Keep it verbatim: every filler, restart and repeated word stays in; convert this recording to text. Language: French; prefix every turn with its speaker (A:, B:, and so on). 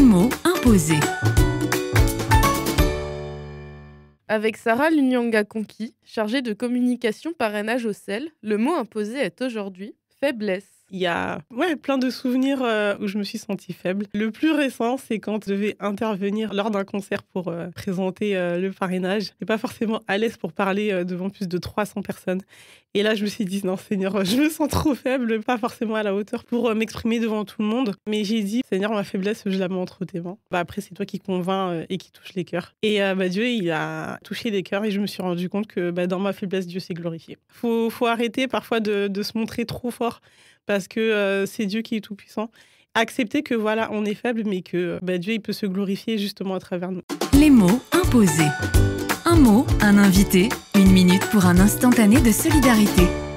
A: mots imposés.
B: Avec Sarah Lunyanga-Conki, chargée de communication parrainage au C E L, le mot imposé est aujourd'hui faiblesse.
C: Il y a ouais, plein de souvenirs euh, où je me suis sentie faible. Le plus récent, c'est quand je devais intervenir lors d'un concert pour euh, présenter euh, le parrainage. Je n'étais pas forcément à l'aise pour parler euh, devant plus de trois cents personnes. Et là, je me suis dit, non, Seigneur, je me sens trop faible, pas forcément à la hauteur pour euh, m'exprimer devant tout le monde. Mais j'ai dit, Seigneur, ma faiblesse, je la mets entre tes mains. Bah, après, c'est toi qui convainc euh, et qui touche les cœurs. Et euh, bah, Dieu, il a touché les cœurs et je me suis rendu compte que bah, dans ma faiblesse, Dieu s'est glorifié. Il faut, faut arrêter parfois de, de se montrer trop fort parce que euh, c'est Dieu qui est tout-puissant. Accepter que voilà, on est faible, mais que bah, Dieu il peut se glorifier justement à travers nous.
A: Les mots imposés. Un mot, un invité, une minute pour un instantané de solidarité.